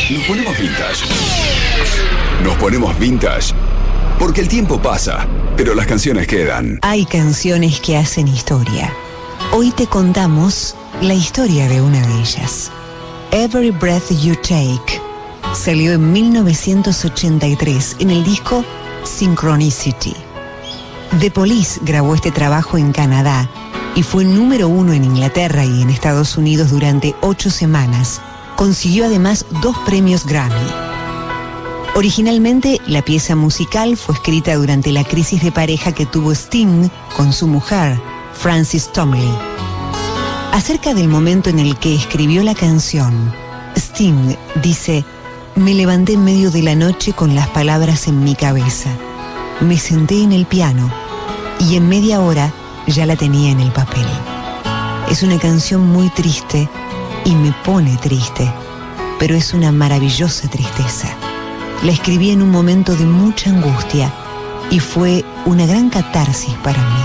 Nos ponemos vintage. Nos ponemos vintage porque el tiempo pasa, pero las canciones quedan. Hay canciones que hacen historia. Hoy te contamos la historia de una de ellas. Every Breath You Take salió en 1983 en el disco Synchronicity. The Police grabó este trabajo en Canadá y fue número 1 en Inglaterra y en Estados Unidos durante 8 semanas. Consiguió además 2 premios Grammy. Originalmente, la pieza musical fue escrita durante la crisis de pareja que tuvo Sting con su mujer, Frances Tomley. Acerca del momento en el que escribió la canción, Sting dice: me levanté en medio de la noche con las palabras en mi cabeza. Me senté en el piano y en media hora ya la tenía en el papel. Es una canción muy triste y me pone triste, pero es una maravillosa tristeza. La escribí en un momento de mucha angustia y fue una gran catarsis para mí.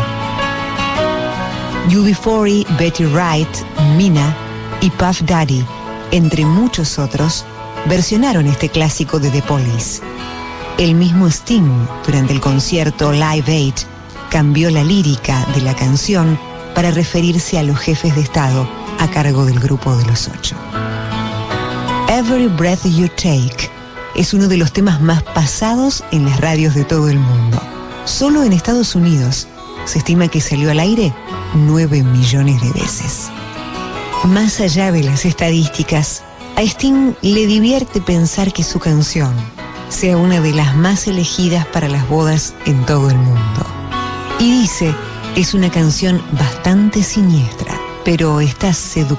UB40, Betty Wright, Mina y Puff Daddy, entre muchos otros, versionaron este clásico de The Police. El mismo Sting, durante el concierto Live Aid, cambió la lírica de la canción para referirse a los jefes de Estado a cargo del Grupo de los 8. Every Breath You Take es uno de los temas más pasados en las radios de todo el mundo. Solo en Estados Unidos se estima que salió al aire 9 millones de veces. Más allá de las estadísticas, a Sting le divierte pensar que su canción sea una de las más elegidas para las bodas en todo el mundo. Y dice, es una canción bastante siniestra, pero está seductora.